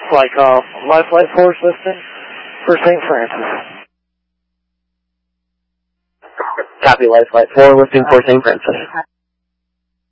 Like, Life Flight 4 is listed for St. Francis. Copy, Life Flight 4, listing for St. Francis.